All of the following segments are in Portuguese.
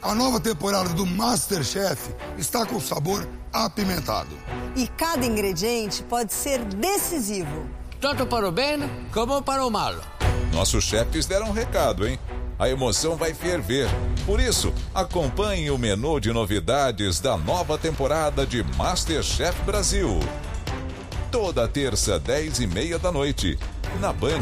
A nova temporada do MasterChef está com sabor apimentado. E cada ingrediente pode ser decisivo. Tanto para o bem como para o mal. Nossos chefes deram um recado, hein? A emoção vai ferver. Por isso, acompanhe o menu de novidades da nova temporada de MasterChef Brasil. Toda terça, 10h30 da noite, na Band.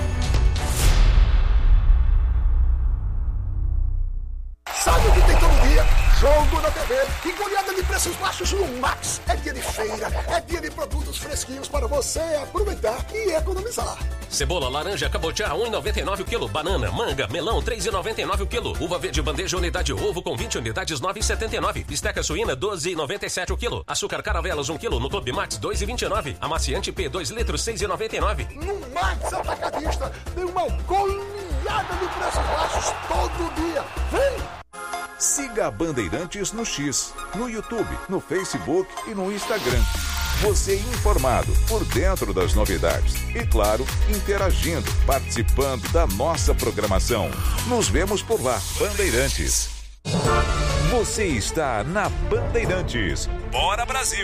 Sabe o que tem todo dia? Jogo da TV e goleada de preços baixos no Max. É dia de feira, é dia de produtos fresquinhos para você aproveitar e economizar. Cebola, laranja, cabotiá, 1,99 o quilo. Banana, manga, melão, 3,99 o quilo. Uva verde, bandeja, unidade ovo com 20 unidades, 9,79. Bisteca suína, 12,97 o quilo. Açúcar caravelas, 1 quilo. No Clube Max, 2,29. Amaciante P, 2 litros, 6,99. No Max Atacadista tem uma goleada de preços baixos todo dia. Vem! Siga a Bandeirantes no X, no YouTube, no Facebook e no Instagram. Você informado, por dentro das novidades. E claro, interagindo, participando da nossa programação. Nos vemos por lá, Bandeirantes. Você está na Bandeirantes. Bora Brasil!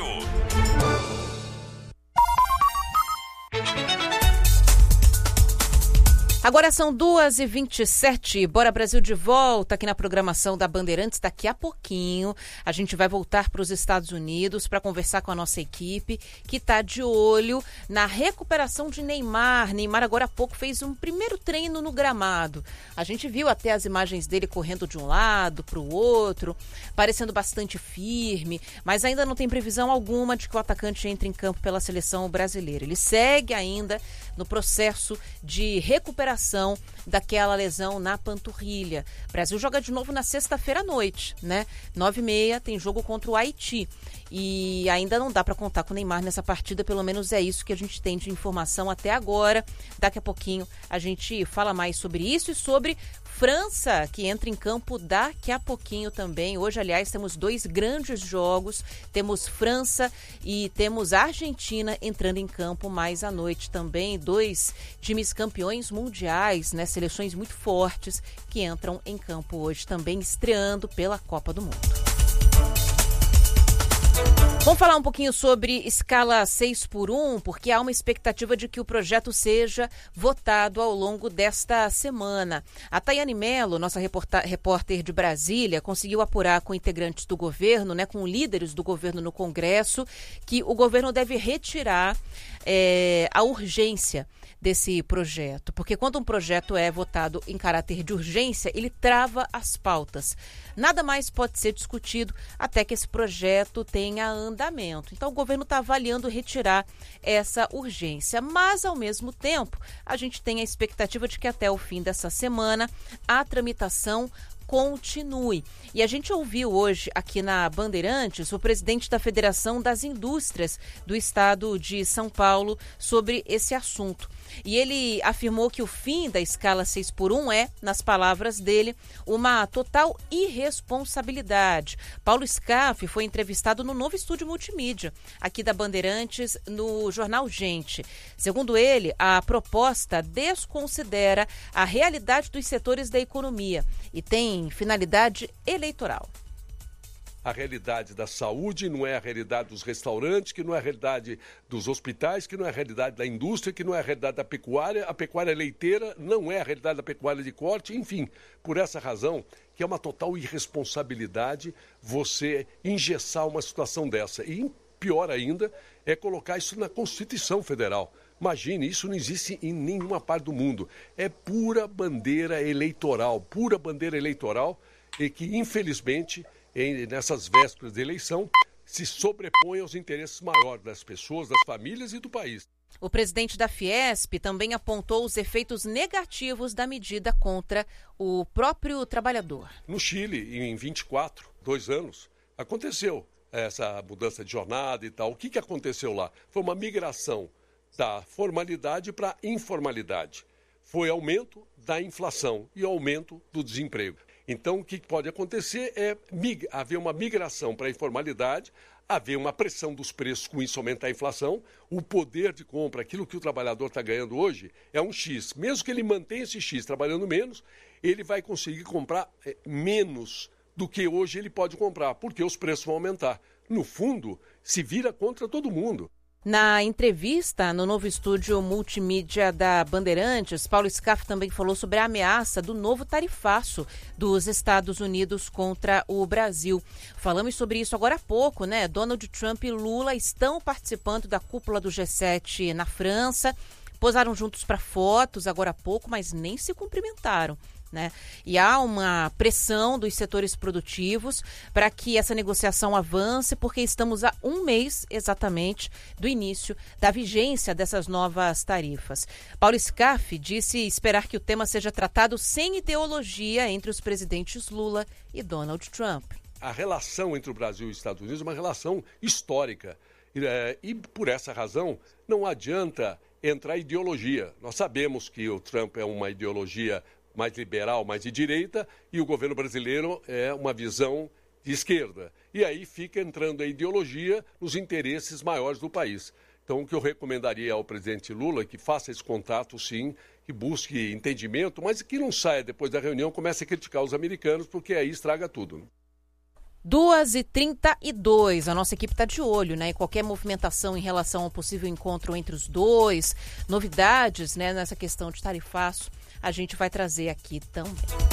Agora são 2h27, Bora Brasil de volta aqui na programação da Bandeirantes. Daqui a pouquinho a gente vai voltar para os Estados Unidos para conversar com a nossa equipe que está de olho na recuperação de Neymar. Neymar agora há pouco fez um primeiro treino no gramado. A gente viu até as imagens dele correndo de um lado para o outro, parecendo bastante firme, mas ainda não tem previsão alguma de que o atacante entre em campo pela seleção brasileira. Ele segue ainda no processo de recuperação daquela lesão na panturrilha. O Brasil joga de novo na sexta-feira à noite, né? 9h30 tem jogo contra o Haiti. E ainda não dá para contar com o Neymar nessa partida, pelo menos é isso que a gente tem de informação até agora. Daqui a pouquinho a gente fala mais sobre isso e sobre França, que entra em campo daqui a pouquinho também. Hoje, aliás, temos 2 grandes jogos. Temos França e temos Argentina entrando em campo mais à noite também. 2 times campeões mundiais, né? Seleções muito fortes que entram em campo hoje também, estreando pela Copa do Mundo. Vamos falar um pouquinho sobre escala 6x1, porque há uma expectativa de que o projeto seja votado ao longo desta semana. A Tayane Mello, nossa repórter de Brasília, conseguiu apurar com integrantes do governo, né, com líderes do governo no Congresso, que o governo deve retirar a urgência desse projeto, porque quando um projeto é votado em caráter de urgência, ele trava as pautas. Nada mais pode ser discutido até que esse projeto tenha andamento. Então, o governo está avaliando retirar essa urgência, mas, ao mesmo tempo, a gente tem a expectativa de que até o fim dessa semana a tramitação continue. E a gente ouviu hoje aqui na Bandeirantes o presidente da Federação das Indústrias do Estado de São Paulo sobre esse assunto. E ele afirmou que o fim da escala 6x1 é, nas palavras dele, uma total irresponsabilidade. Paulo Scaff foi entrevistado no novo estúdio multimídia aqui da Bandeirantes no jornal Gente. Segundo ele, a proposta desconsidera a realidade dos setores da economia e tem finalidade eleitoral. A realidade da saúde não é a realidade dos restaurantes, que não é a realidade dos hospitais, que não é a realidade da indústria, que não é a realidade da pecuária. A pecuária leiteira não é a realidade da pecuária de corte. Enfim, por essa razão, que é uma total irresponsabilidade você engessar uma situação dessa. E pior ainda é colocar isso na Constituição Federal. Imagine, isso não existe em nenhuma parte do mundo. É pura bandeira eleitoral e que, infelizmente, nessas vésperas de eleição, se sobrepõe aos interesses maiores das pessoas, das famílias e do país. O presidente da Fiesp também apontou os efeitos negativos da medida contra o próprio trabalhador. No Chile, em 2 anos, aconteceu essa mudança de jornada e tal. O que aconteceu lá? Foi uma migração da formalidade para a informalidade. Foi aumento da inflação e aumento do desemprego. Então, o que pode acontecer é haver uma migração para a informalidade, haver uma pressão dos preços, com isso aumentar a inflação, o poder de compra, aquilo que o trabalhador está ganhando hoje, é um X. Mesmo que ele mantenha esse X trabalhando menos, ele vai conseguir comprar menos do que hoje ele pode comprar, porque os preços vão aumentar. No fundo, se vira contra todo mundo. Na entrevista no novo estúdio multimídia da Bandeirantes, Paulo Scaff também falou sobre a ameaça do novo tarifaço dos Estados Unidos contra o Brasil. Falamos sobre isso agora há pouco, né? Donald Trump e Lula estão participando da cúpula do G7 na França, posaram juntos para fotos agora há pouco, mas nem se cumprimentaram. Né? E há uma pressão dos setores produtivos para que essa negociação avance, porque estamos a um mês exatamente do início da vigência dessas novas tarifas. Paulo Scaff disse esperar que o tema seja tratado sem ideologia entre os presidentes Lula e Donald Trump. A relação entre o Brasil e os Estados Unidos é uma relação histórica e por essa razão não adianta entrar ideologia. Nós sabemos que o Trump é uma ideologia mais liberal, mais de direita, e o governo brasileiro é uma visão de esquerda. E aí fica entrando a ideologia nos interesses maiores do país. Então, o que eu recomendaria ao presidente Lula é que faça esse contato, sim, que busque entendimento, mas que não saia depois da reunião, comece a criticar os americanos, porque aí estraga tudo. 2h32, a nossa equipe está de olho, né? E qualquer movimentação em relação ao possível encontro entre os dois, novidades, né, nessa questão de tarifaço, a gente vai trazer aqui também.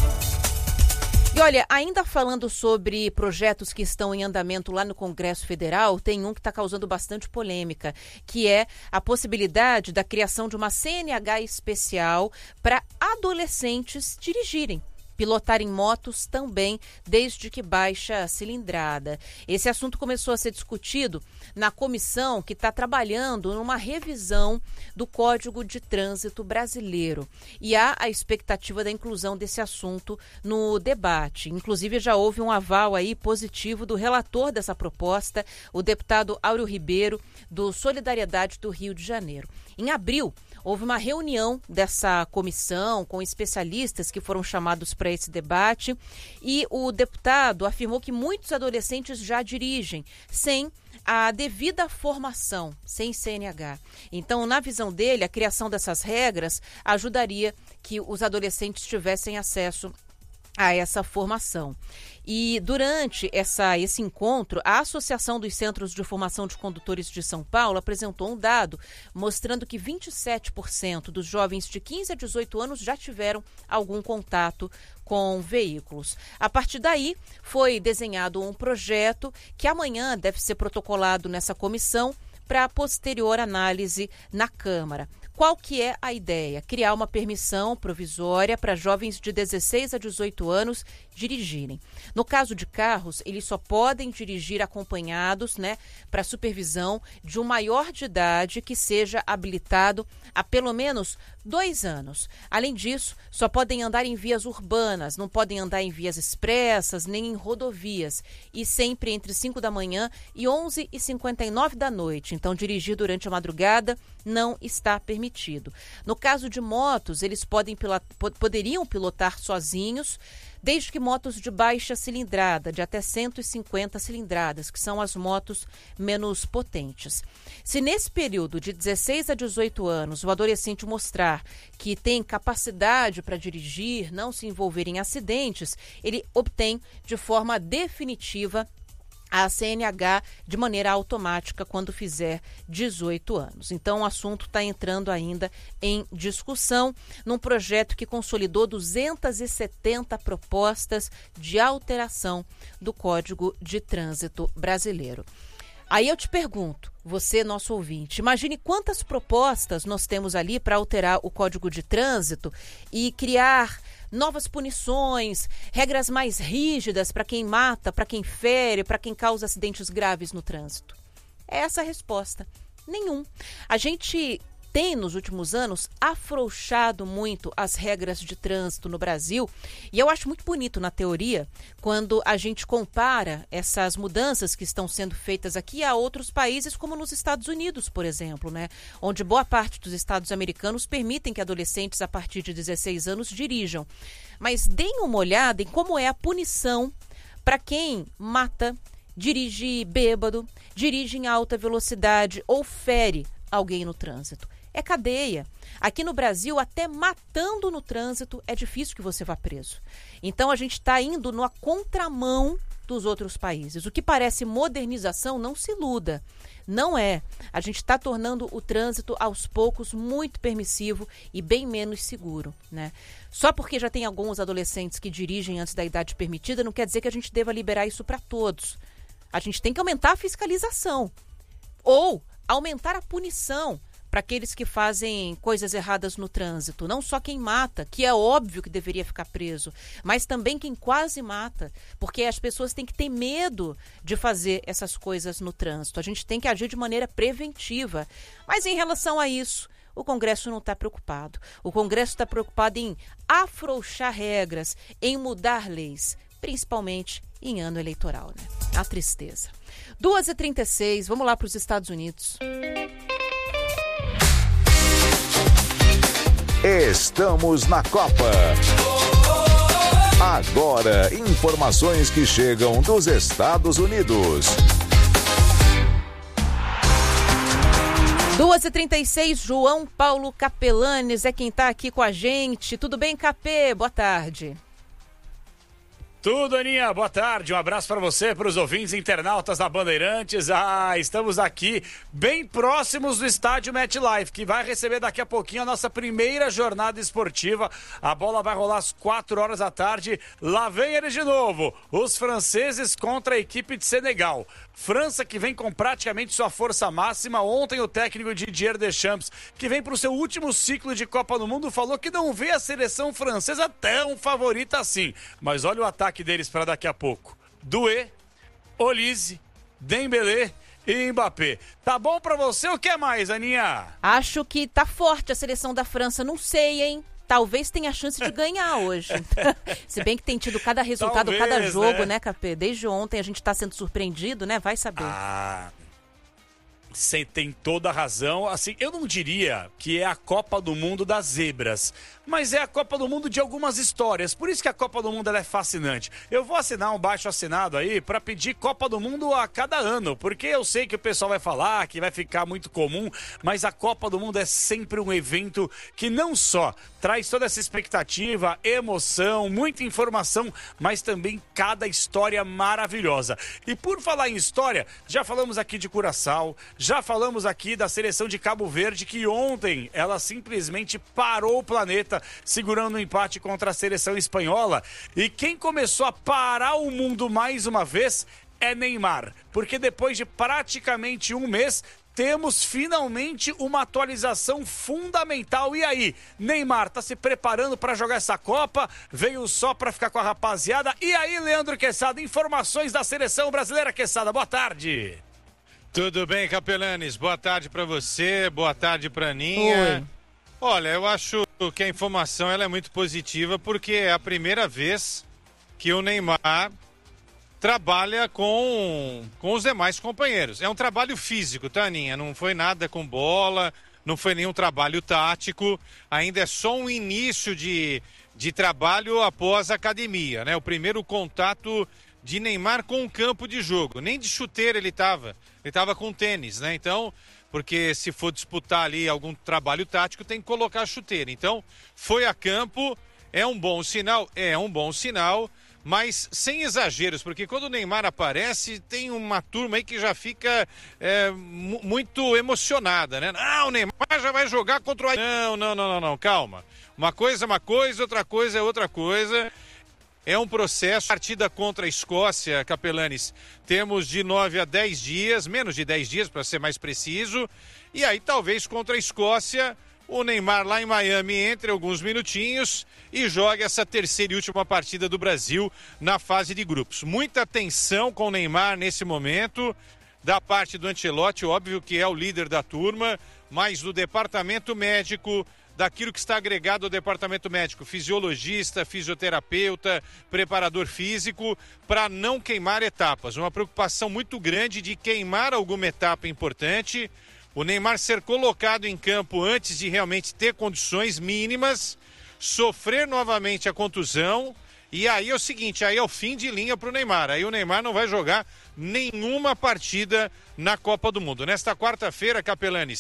E olha, ainda falando sobre projetos que estão em andamento lá no Congresso Federal, tem um que está causando bastante polêmica, que é a possibilidade da criação de uma CNH especial para adolescentes dirigirem. Pilotarem motos também, desde que baixa cilindrada. Esse assunto começou a ser discutido na comissão que está trabalhando numa revisão do Código de Trânsito Brasileiro. E há a expectativa da inclusão desse assunto no debate. Inclusive, já houve um aval aí positivo do relator dessa proposta, o deputado Áureo Ribeiro, do Solidariedade do Rio de Janeiro. Em abril, houve uma reunião dessa comissão com especialistas que foram chamados para esse debate e o deputado afirmou que muitos adolescentes já dirigem sem a devida formação, sem CNH. Então, na visão dele, a criação dessas regras ajudaria que os adolescentes tivessem acesso a essa formação. E durante esse encontro, a Associação dos Centros de Formação de Condutores de São Paulo apresentou um dado mostrando que 27% dos jovens de 15 a 18 anos já tiveram algum contato com veículos. A partir daí, foi desenhado um projeto que amanhã deve ser protocolado nessa comissão para posterior análise na Câmara. Qual que é a ideia? Criar uma permissão provisória para jovens de 16 a 18 anos dirigirem. No caso de carros, eles só podem dirigir acompanhados, né, para supervisão de um maior de idade que seja habilitado há pelo menos 2 anos. Além disso, só podem andar em vias urbanas, não podem andar em vias expressas nem em rodovias. E sempre entre 5 da manhã e 11h59 da noite. Então, dirigir durante a madrugada não está permitido. No caso de motos, eles poderiam pilotar sozinhos, desde que motos de baixa cilindrada, de até 150 cilindradas, que são as motos menos potentes. Se nesse período de 16 a 18 anos o adolescente mostrar que tem capacidade para dirigir, não se envolver em acidentes, ele obtém de forma definitiva a CNH de maneira automática quando fizer 18 anos. Então, o assunto está entrando ainda em discussão num projeto que consolidou 270 propostas de alteração do Código de Trânsito Brasileiro. Aí eu te pergunto, você, nosso ouvinte, imagine quantas propostas nós temos ali para alterar o Código de Trânsito e criar novas punições, regras mais rígidas para quem mata, para quem fere, para quem causa acidentes graves no trânsito. É essa a resposta. Nenhum. A gente tem, nos últimos anos, afrouxado muito as regras de trânsito no Brasil. E eu acho muito bonito, na teoria, quando a gente compara essas mudanças que estão sendo feitas aqui a outros países, como nos Estados Unidos, por exemplo, né? Onde boa parte dos estados americanos permitem que adolescentes a partir de 16 anos dirijam. Mas deem uma olhada em como é a punição para quem mata, dirige bêbado, dirige em alta velocidade ou fere alguém no trânsito. é cadeia. Aqui no Brasil, até matando no trânsito, é difícil que você vá preso. Então, a gente está indo na contramão dos outros países. O que parece modernização, não se iluda. Não é. A gente está tornando o trânsito, aos poucos, muito permissivo e bem menos seguro, né? Só porque já tem alguns adolescentes que dirigem antes da idade permitida, não quer dizer que a gente deva liberar isso para todos. A gente tem que aumentar a fiscalização ou aumentar a punição para aqueles que fazem coisas erradas no trânsito. Não só quem mata, que é óbvio que deveria ficar preso, mas também quem quase mata, porque as pessoas têm que ter medo de fazer essas coisas no trânsito. A gente tem que agir de maneira preventiva. Mas em relação a isso, o Congresso não está preocupado. O Congresso está preocupado em afrouxar regras, em mudar leis, principalmente em ano eleitoral, né? A tristeza. 2h36, vamos lá para os Estados Unidos. Estamos na Copa. Agora, informações que chegam dos Estados Unidos. 2h36, João Paulo Capelanes é quem está aqui com a gente. Tudo bem, Capê? Boa tarde. Tudo, Aninha, boa tarde, um abraço para você, para os ouvintes internautas da Bandeirantes. Estamos aqui bem próximos do estádio MetLife, que vai receber daqui a pouquinho a nossa primeira jornada esportiva. A bola vai rolar às 4 horas da tarde. Lá vem eles de novo, os franceses contra a equipe de Senegal. França que vem com praticamente sua força máxima. Ontem o técnico Didier Deschamps, que vem para o seu último ciclo de Copa do Mundo, falou que não vê a seleção francesa tão favorita assim. Mas olha o ataque deles para daqui a pouco. Doué, Olise, Dembélé e Mbappé. Tá bom para você ou quer mais, Aninha? Acho que tá forte a seleção da França, não sei, hein? Talvez tenha chance de ganhar hoje. Se bem que tem tido cada resultado, talvez, cada jogo, né, Capê? Desde ontem a gente tá sendo surpreendido, né? Vai saber. Você tem toda a razão. Assim, eu não diria que é a Copa do Mundo das zebras, mas é a Copa do Mundo de algumas histórias. Por isso que a Copa do Mundo ela é fascinante. Eu vou assinar um baixo assinado aí para pedir Copa do Mundo a cada ano, porque eu sei que o pessoal vai falar que vai ficar muito comum, mas a Copa do Mundo é sempre um evento que não só traz toda essa expectativa, emoção, muita informação, mas também cada história maravilhosa. E por falar em história, já falamos aqui de Curaçao, já falamos aqui da seleção de Cabo Verde, que ontem ela simplesmente parou o planeta, segurando um empate contra a seleção espanhola. E quem começou a parar o mundo mais uma vez é Neymar, porque depois de praticamente um mês, temos finalmente uma atualização fundamental. E aí, Neymar tá se preparando para jogar essa Copa? Veio só para ficar com a rapaziada? E aí, Leandro Quezada, informações da seleção brasileira. Quezada, boa tarde. Tudo bem, Capelanes? Boa tarde para você, boa tarde para Aninha. Oi. Olha, eu acho que a informação ela é muito positiva, porque é a primeira vez que o Neymar trabalha com os demais companheiros. É um trabalho físico, tá, Aninha? Não foi nada com bola, não foi nenhum trabalho tático, ainda é só um início de trabalho após a academia, né? O primeiro contato de Neymar com o campo de jogo. Nem de chuteira ele estava com tênis, né? Então, porque se for disputar ali algum trabalho tático, tem que colocar a chuteira. Então, foi a campo, é um bom sinal, mas sem exageros, porque quando o Neymar aparece, tem uma turma aí que já fica muito emocionada, né? Não, o Neymar já vai jogar contra o... Não, calma. Uma coisa é uma coisa, outra coisa é outra coisa. É um processo. Partida contra a Escócia, Capelanes, temos de 9 a 10 dias, menos de 10 dias para ser mais preciso, e aí talvez contra a Escócia o Neymar lá em Miami entre alguns minutinhos e joga essa terceira e última partida do Brasil na fase de grupos. Muita tensão com o Neymar nesse momento, da parte do Ancelotti, óbvio que é o líder da turma, mas do departamento médico, daquilo que está agregado ao departamento médico, fisiologista, fisioterapeuta, preparador físico, para não queimar etapas. Uma preocupação muito grande de queimar alguma etapa importante, o Neymar ser colocado em campo antes de realmente ter condições mínimas, sofrer novamente a contusão, e aí é o seguinte, aí é o fim de linha para o Neymar. Aí o Neymar não vai jogar nenhuma partida na Copa do Mundo. Nesta quarta-feira, Capelanes,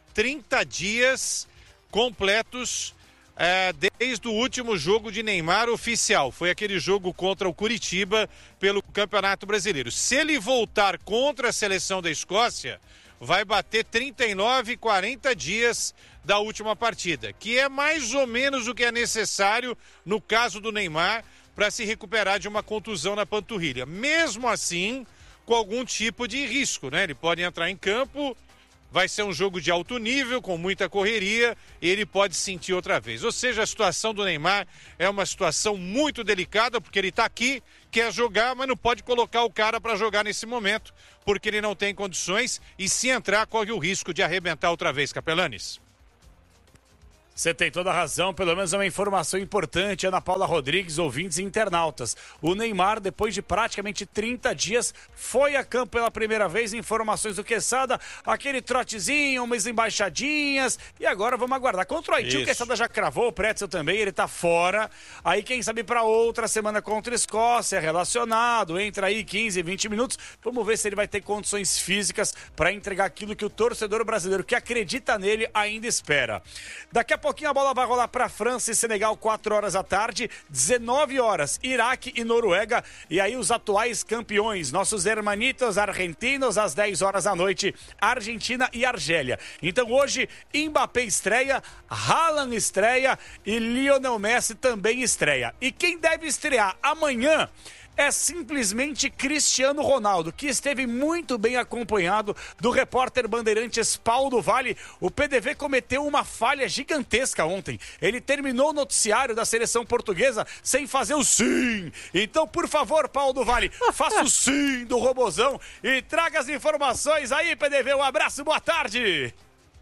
30 dias completos desde o último jogo de Neymar oficial. Foi aquele jogo contra o Curitiba pelo Campeonato Brasileiro. Se ele voltar contra a seleção da Escócia, vai bater 39, 40 dias da última partida, que é mais ou menos o que é necessário no caso do Neymar para se recuperar de uma contusão na panturrilha. Mesmo assim, com algum tipo de risco, né? Ele pode entrar em campo, vai ser um jogo de alto nível, com muita correria, e ele pode sentir outra vez. Ou seja, a situação do Neymar é uma situação muito delicada, porque ele está aqui, quer jogar, mas não pode colocar o cara para jogar nesse momento, porque ele não tem condições, e se entrar, corre o risco de arrebentar outra vez, Capelanes. Você tem toda a razão, pelo menos é uma informação importante, Ana Paula Rodrigues, ouvintes e internautas. O Neymar, depois de praticamente 30 dias, foi a campo pela primeira vez, informações do Quesada, aquele trotezinho, umas embaixadinhas, e agora vamos aguardar. Contra o Haiti, o Quesada já cravou, o Pretzel também, ele tá fora. Aí quem sabe para outra semana contra a Escócia, relacionado, entra aí 15, 20 minutos, vamos ver se ele vai ter condições físicas para entregar aquilo que o torcedor brasileiro que acredita nele ainda espera. Daqui a pouquinho a bola vai rolar para França e Senegal, 4 horas da tarde, 19 horas, Iraque e Noruega, e aí os atuais campeões, nossos hermanitos argentinos, às 10 horas da noite, Argentina e Argélia. Então hoje, Mbappé estreia, Haaland estreia e Lionel Messi também estreia. E quem deve estrear amanhã é simplesmente Cristiano Ronaldo, que esteve muito bem acompanhado do repórter bandeirantes Paulo Vale. O PDV cometeu uma falha gigantesca ontem. Ele terminou o noticiário da seleção portuguesa sem fazer o sim. Então, por favor, Paulo Vale, faça o sim do robozão e traga as informações aí, PDV. Um abraço, boa tarde.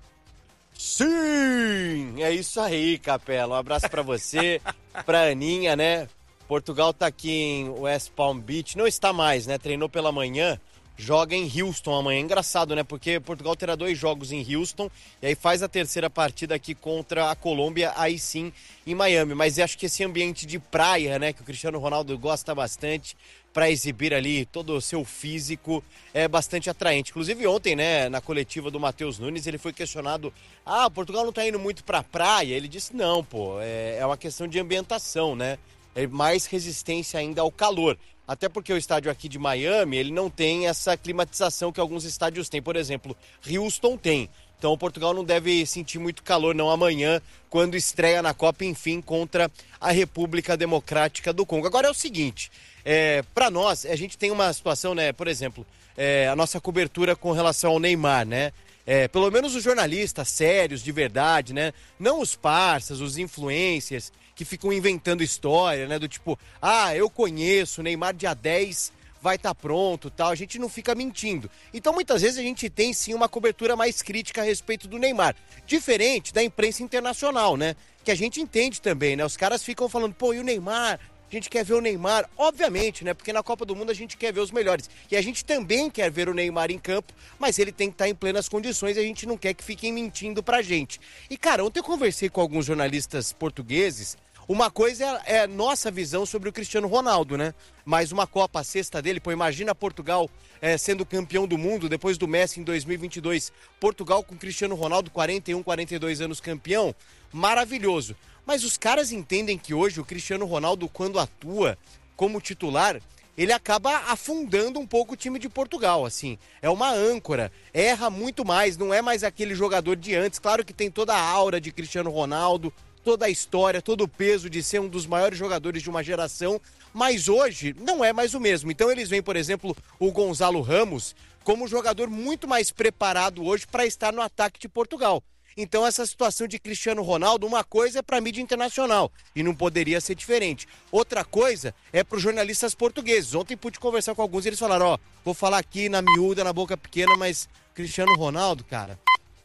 Sim, é isso aí, Capela. Um abraço pra você, pra Aninha, né? Portugal tá aqui em West Palm Beach, não está mais, né? Treinou pela manhã, joga em Houston amanhã. Engraçado, né? Porque Portugal terá 2 jogos em Houston e aí faz a terceira partida aqui contra a Colômbia, aí sim em Miami. Mas eu acho que esse ambiente de praia, né? Que o Cristiano Ronaldo gosta bastante para exibir ali todo o seu físico, é bastante atraente. Inclusive ontem, né? Na coletiva do Matheus Nunes, ele foi questionado: Portugal não tá indo muito pra praia? Ele disse: não, pô, é uma questão de ambientação, né? É mais resistência ainda ao calor. Até porque o estádio aqui de Miami, ele não tem essa climatização que alguns estádios têm. Por exemplo, Houston tem. Então o Portugal não deve sentir muito calor não amanhã, quando estreia na Copa, enfim, contra a República Democrática do Congo. Agora é o seguinte, para nós, a gente tem uma situação, né? Por exemplo, a nossa cobertura com relação ao Neymar, né? Pelo menos os jornalistas sérios, de verdade, né? Não os parças, os influencers que ficam inventando história, né? Do tipo, eu conheço, Neymar dia 10 vai estar pronto, tal. A gente não fica mentindo. Então, muitas vezes a gente tem, sim, uma cobertura mais crítica a respeito do Neymar. Diferente da imprensa internacional, né? Que a gente entende também, né? Os caras ficam falando, pô, e o Neymar? A gente quer ver o Neymar, obviamente, né? Porque na Copa do Mundo a gente quer ver os melhores. E a gente também quer ver o Neymar em campo, mas ele tem que estar em plenas condições e a gente não quer que fiquem mentindo pra gente. E, cara, ontem eu conversei com alguns jornalistas portugueses. Uma coisa é a nossa visão sobre o Cristiano Ronaldo, né? Mais uma Copa, a sexta dele, pô, imagina Portugal sendo campeão do mundo depois do Messi em 2022. Portugal com Cristiano Ronaldo, 41, 42 anos campeão, maravilhoso. Mas os caras entendem que hoje o Cristiano Ronaldo, quando atua como titular, ele acaba afundando um pouco o time de Portugal, assim. É uma âncora, erra muito mais, não é mais aquele jogador de antes. Claro que tem toda a aura de Cristiano Ronaldo, toda a história, todo o peso de ser um dos maiores jogadores de uma geração, mas hoje não é mais o mesmo. Então eles veem, por exemplo, o Gonzalo Ramos como um jogador muito mais preparado hoje para estar no ataque de Portugal. Então essa situação de Cristiano Ronaldo, uma coisa é para a mídia internacional e não poderia ser diferente. Outra coisa é para os jornalistas portugueses. Ontem pude conversar com alguns e eles falaram, vou falar aqui na miúda, na boca pequena, mas Cristiano Ronaldo, cara,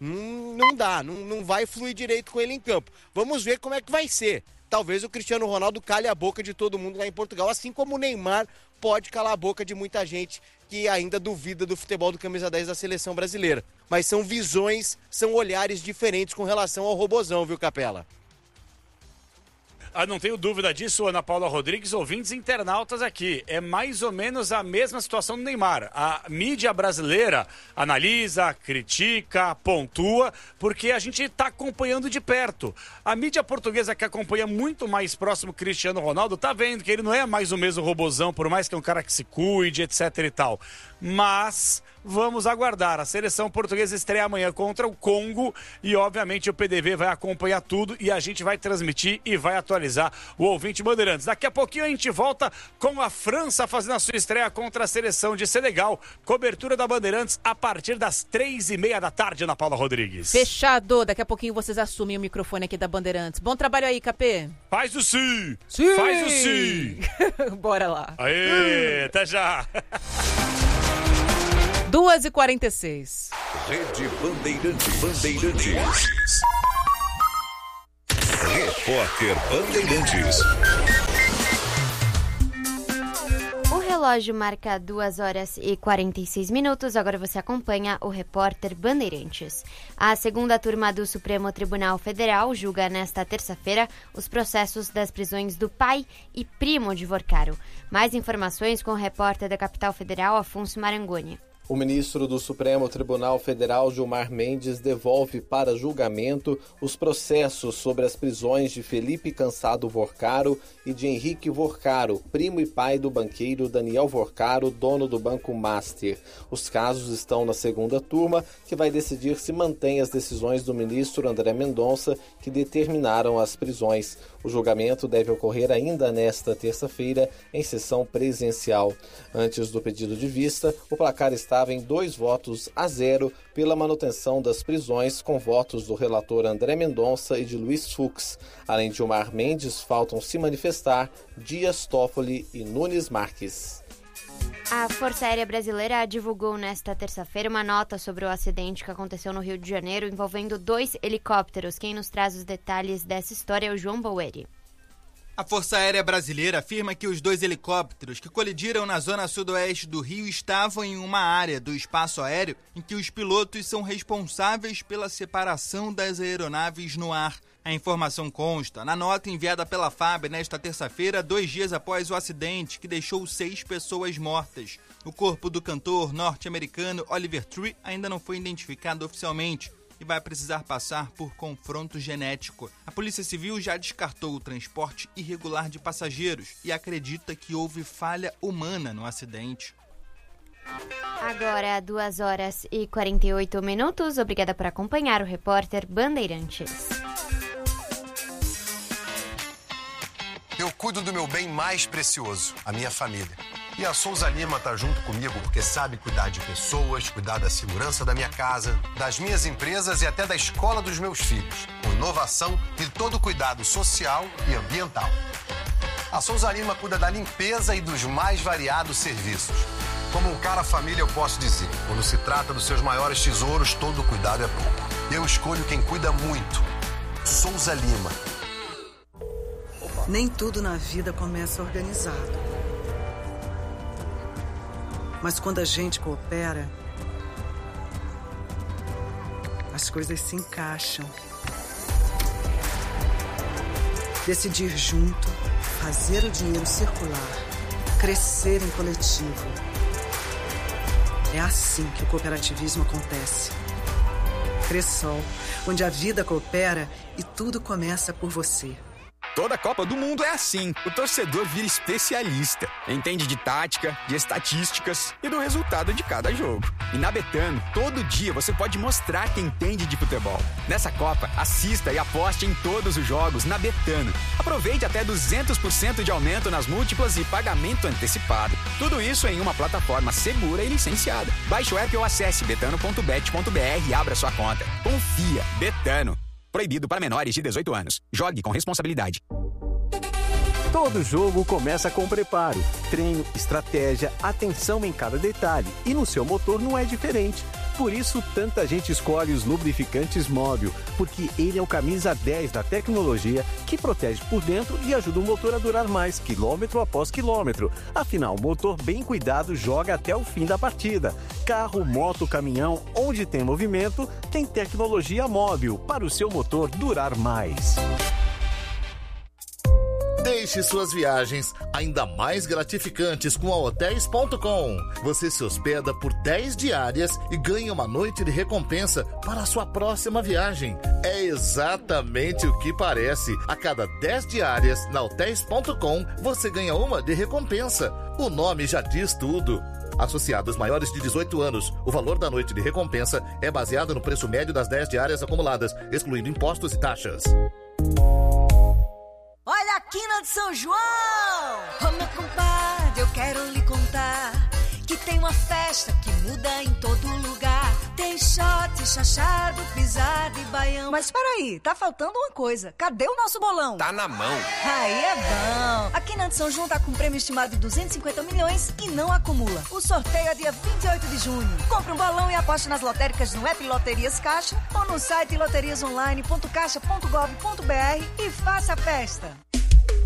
não dá, não vai fluir direito com ele em campo. Vamos ver como é que vai ser. Talvez o Cristiano Ronaldo cale a boca de todo mundo lá em Portugal, assim como o Neymar pode calar a boca de muita gente que ainda duvida do futebol do camisa 10 da seleção brasileira. Mas são visões, são olhares diferentes com relação ao robozão, viu, Capela? Não tenho dúvida disso, Ana Paula Rodrigues, ouvintes internautas aqui. É mais ou menos a mesma situação do Neymar. A mídia brasileira analisa, critica, pontua, porque a gente está acompanhando de perto. A mídia portuguesa, que acompanha muito mais próximo o Cristiano Ronaldo, tá vendo que ele não é mais o mesmo robozão, por mais que é um cara que se cuide, etc e tal. Mas vamos aguardar. A seleção portuguesa estreia amanhã contra o Congo e, obviamente, o PDV vai acompanhar tudo e a gente vai transmitir e vai atualizar o ouvinte Bandeirantes. Daqui a pouquinho a gente volta com a França fazendo a sua estreia contra a seleção de Senegal. Cobertura da Bandeirantes a partir das 3h30 da tarde, Ana Paula Rodrigues. Fechado. Daqui a pouquinho vocês assumem o microfone aqui da Bandeirantes. Bom trabalho aí, Capê. Faz o sim! Sim! Faz o sim! Bora lá. Aê, até já! 2h46. Rede Bandeirantes. Repórter Bandeirantes. O relógio marca 2h46. Agora você acompanha o Repórter Bandeirantes. A segunda turma do Supremo Tribunal Federal julga nesta terça-feira os processos das prisões do pai e primo de Vorcaro. Mais informações com o repórter da Capital Federal, Afonso Marangoni. O ministro do Supremo Tribunal Federal, Gilmar Mendes, devolve para julgamento os processos sobre as prisões de Felipe Cansado Vorcaro e de Henrique Vorcaro, primo e pai do banqueiro Daniel Vorcaro, dono do Banco Master. Os casos estão na segunda turma, que vai decidir se mantém as decisões do ministro André Mendonça, que determinaram as prisões. O julgamento deve ocorrer ainda nesta terça-feira, em sessão presencial. Antes do pedido de vista, o placar estava em 2-0 pela manutenção das prisões, com votos do relator André Mendonça e de Luiz Fux. Além de Gilmar Mendes, faltam se manifestar Dias Toffoli e Nunes Marques. A Força Aérea Brasileira divulgou nesta terça-feira uma nota sobre o acidente que aconteceu no Rio de Janeiro envolvendo 2 helicópteros. Quem nos traz os detalhes dessa história é o João Boeri. A Força Aérea Brasileira afirma que os 2 helicópteros que colidiram na zona sudoeste do Rio estavam em uma área do espaço aéreo em que os pilotos são responsáveis pela separação das aeronaves no ar. A informação consta na nota enviada pela FAB nesta terça-feira, 2 dias após o acidente que deixou 6 pessoas mortas. O corpo do cantor norte-americano Oliver Tree ainda não foi identificado oficialmente e vai precisar passar por confronto genético. A Polícia Civil já descartou o transporte irregular de passageiros e acredita que houve falha humana no acidente. Agora, 2h48. Obrigada por acompanhar o Repórter Bandeirantes. Eu cuido do meu bem mais precioso, a minha família. E a Souza Lima tá junto comigo porque sabe cuidar de pessoas, cuidar da segurança da minha casa, das minhas empresas e até da escola dos meus filhos, com inovação e todo cuidado social e ambiental. A Souza Lima cuida da limpeza e dos mais variados serviços. Como um cara família, eu posso dizer, quando se trata dos seus maiores tesouros, todo cuidado é pouco. Eu escolho quem cuida muito. Souza Lima. Nem tudo na vida começa organizado. Mas quando a gente coopera, as coisas se encaixam. Decidir junto, fazer o dinheiro circular, crescer em coletivo. É assim que o cooperativismo acontece. Cressol, onde a vida coopera e tudo começa por você. Toda Copa do Mundo é assim. O torcedor vira especialista. Entende de tática, de estatísticas e do resultado de cada jogo. E na Betano, todo dia você pode mostrar que entende de futebol. Nessa Copa, assista e aposte em todos os jogos na Betano. Aproveite até 200% de aumento nas múltiplas e pagamento antecipado. Tudo isso em uma plataforma segura e licenciada. Baixe o app ou acesse betano.bet.br e abra sua conta. Confia. Betano. Proibido para menores de 18 anos. Jogue com responsabilidade. Todo jogo começa com preparo, treino, estratégia, atenção em cada detalhe. E no seu motor não é diferente. Por isso, tanta gente escolhe os lubrificantes Móbil, porque ele é o camisa 10 da tecnologia que protege por dentro e ajuda o motor a durar mais, quilômetro após quilômetro. Afinal, motor bem cuidado joga até o fim da partida. Carro, moto, caminhão, onde tem movimento, tem tecnologia Móbil para o seu motor durar mais. Deixe suas viagens ainda mais gratificantes com a Hotels.com. Você se hospeda por 10 diárias e ganha uma noite de recompensa para a sua próxima viagem. É exatamente o que parece. A cada 10 diárias na Hotels.com, você ganha uma de recompensa. O nome já diz tudo. Associados maiores de 18 anos, o valor da noite de recompensa é baseado no preço médio das 10 diárias acumuladas, excluindo impostos e taxas. Olha a quina de São João! Ô meu compadre, eu quero lhe contar que tem uma festa que muda em todo lugar. Tem shot, chachado, pisada e baião. Mas peraí, tá faltando uma coisa. Cadê o nosso bolão? Tá na mão. Aí é bom. A Quina de São João tá com um prêmio estimado de 250 milhões e não acumula. O sorteio é dia 28 de junho. Compre um balão e aposte nas lotéricas no app Loterias Caixa ou no site loteriasonline.caixa.gov.br e faça a festa.